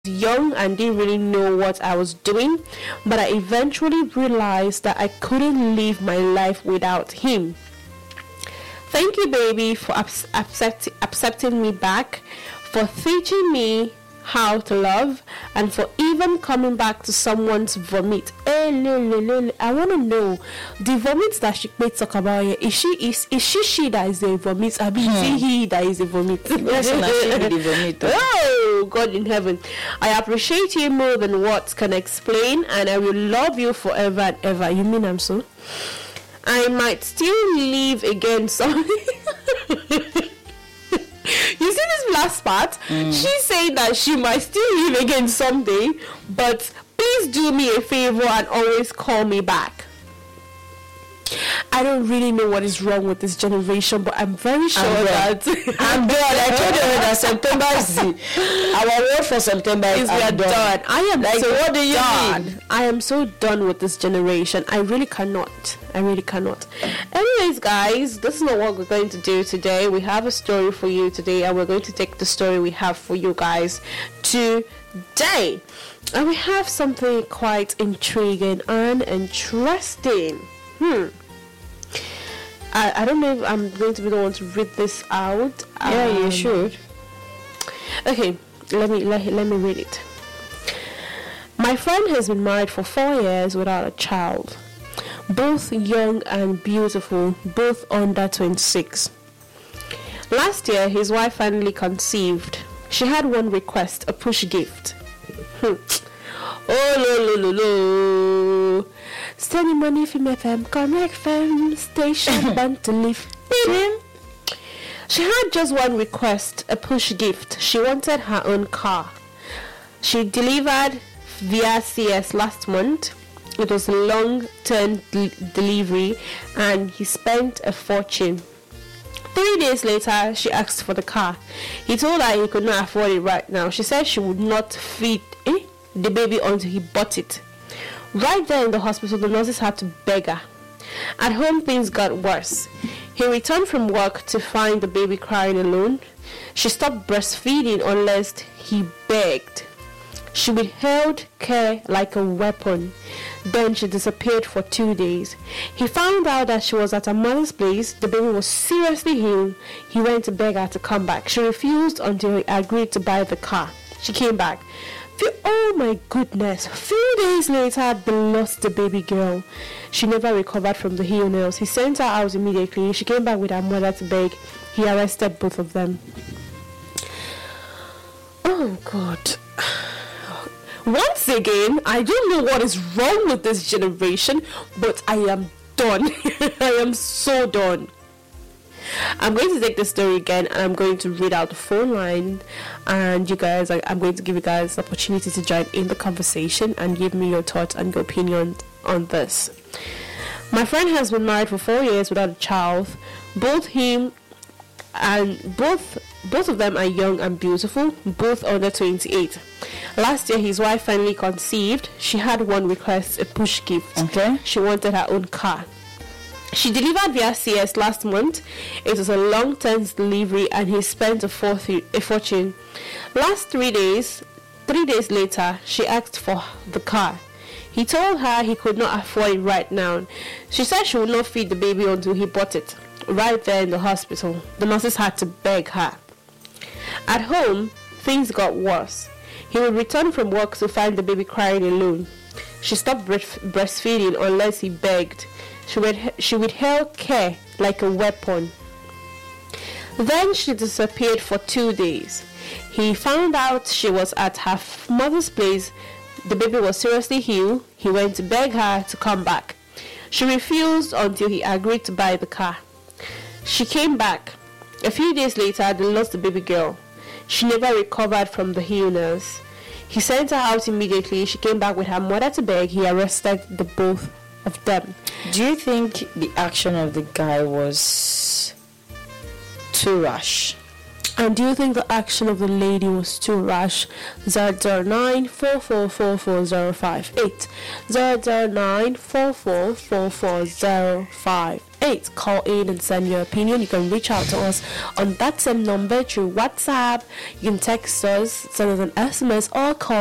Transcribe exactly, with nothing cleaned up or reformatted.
young and didn't really know what I was doing, but I eventually realized that I couldn't live my life without him. Thank you, baby, for accept- accepting me back, for teaching me how to love, and for even coming back to someone's vomit. Hey, I want to know the vomit that she may talk about here. Is she is, is she she that is a vomit? I mean, is it he that is a vomit? Yes, she be the vomit. Oh, God in heaven! I appreciate you more than words can explain, and I will love you forever and ever. You mean I'm so? I might still live again someday. You see this last part? Mm. She's saying that she might still live again someday, but please do me a favor and always call me back. I don't really know what is wrong with this generation, but I'm very sure I'm that I'm done. I told you that September is the, our word for September is we are done. done. I am like, so what do you done. mean? I am so done with this generation. I really cannot. I really cannot. Anyways, guys, this is not what we're going to do today. We have a story for you today, and we're going to take the story we have for you guys today. And we have something quite intriguing and interesting. Hmm. I, I don't know if I'm going to be the one to read this out. Yeah, um, you should. Okay, let me let, let me read it. My friend has been married for four years without a child. Both young and beautiful, both under twenty-six. Last year, his wife finally conceived. She had one request, a push gift. Hmm. Oh, lo, lo, lo, lo. Sending money from F M, correct fam, station, band to live. She had just one request, a push gift. She wanted her own car. She delivered via C S last month. It was a long-term de- delivery, and he spent a fortune. Three days later, she asked for the car. He told her he could not afford it right now. She said she would not feed eh, the baby until he bought it. Right there in the hospital, the nurses had to beg her. At home, things got worse. He returned from work to find the baby crying alone. She stopped breastfeeding unless he begged. She withheld care like a weapon. Then she disappeared for two days. He found out that she was at her mother's place. The baby was seriously ill. He went to beg her to come back. She refused until he agreed to buy the car. She came back. Oh my goodness. Few days later, they lost the baby girl. She never recovered from the illness. He sent her out immediately. She came back with her mother to beg. He arrested both of them. Oh God. Once again, I don't know what is wrong with this generation, but I am done. I am so done. I'm going to take the story again, and I'm going to read out the phone line, and you guys, I, I'm going to give you guys the opportunity to join in the conversation and give me your thoughts and your opinion on this. My friend has been married for four years without a child. Both him and both both of them are young and beautiful, both under twenty-eight. Last year, his wife finally conceived. She had one request, a push gift. Okay. She wanted her own car. She delivered via C S last month. It was a long-term delivery, and he spent a, forth- a fortune. Last three days, three days later, she asked for the car. He told her he could not afford it right now. She said she would not feed the baby until he bought it. Right there in the hospital, the nurses had to beg her. At home, things got worse. He would return from work to find the baby crying alone. She stopped breastfeeding unless he begged. She would she withheld care like a weapon. Then she disappeared for two days. He found out she was at her mother's place. The baby was seriously ill. He went to beg her to come back. She refused until he agreed to buy the car. She came back. A few days later, they lost the baby girl. She never recovered from the illness. He sent her out immediately. She came back with her mother to beg. He arrested the both of them. Do you think the action of the guy was too rash? And do you think the action of the lady was too rash? zero zero nine four four four four zero five eight. zero zero nine four four four four zero five eight. Call in and send your opinion. You can reach out to us on that same number through WhatsApp. You can text us, send us an S M S, or call